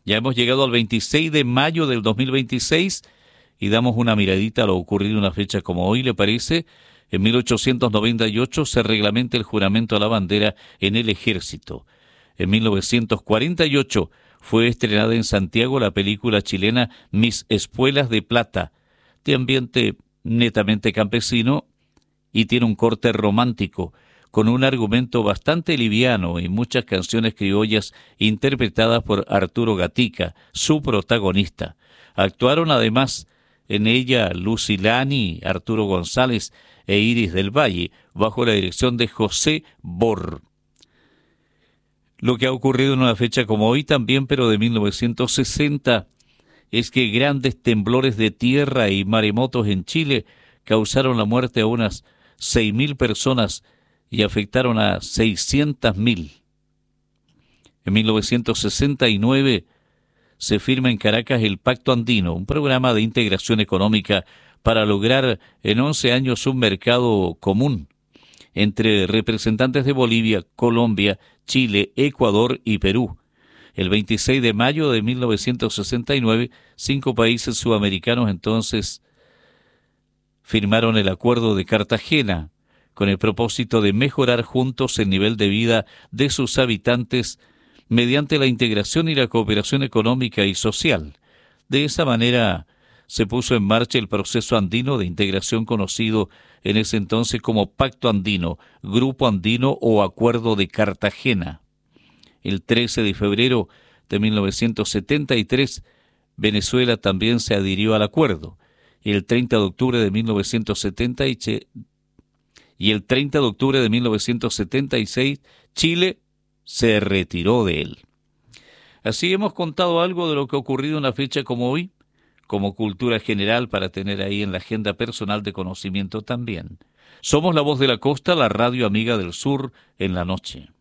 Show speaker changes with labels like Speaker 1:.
Speaker 1: Ya hemos llegado al 26 de mayo del 2026 y damos una miradita a lo ocurrido en una fecha como hoy, ¿le parece? En 1898 se reglamenta el juramento a la bandera en el ejército. En 1948 fue estrenada en Santiago la película chilena Mis Espuelas de Plata, de ambiente netamente campesino y tiene un corte romántico, con un argumento bastante liviano y muchas canciones criollas interpretadas por Arturo Gatica, su protagonista. Actuaron además en ella Lucy Lani, Arturo González e Iris del Valle, bajo la dirección de José Borr. Lo que ha ocurrido en una fecha como hoy también, pero de 1960, es que grandes temblores de tierra y maremotos en Chile causaron la muerte a unas 6.000 personas y afectaron a 600.000. En 1969 se firma en Caracas el Pacto Andino, un programa de integración económica para lograr en 11 años un mercado común entre representantes de Bolivia, Colombia, Chile, Ecuador y Perú. El 26 de mayo de 1969, 5 países sudamericanos entonces firmaron el Acuerdo de Cartagena con el propósito de mejorar juntos el nivel de vida de sus habitantes mediante la integración y la cooperación económica y social. De esa manera se puso en marcha el proceso andino de integración conocido en ese entonces como Pacto Andino, Grupo Andino o Acuerdo de Cartagena. El 13 de febrero de 1973, Venezuela también se adhirió al acuerdo. El 30 de octubre de 1976, Chile se retiró de él. Así hemos contado algo de lo que ha ocurrido en una fecha como hoy, como cultura general para tener ahí en la agenda personal de conocimiento también. Somos La Voz de la Costa, la radio amiga del sur en la noche.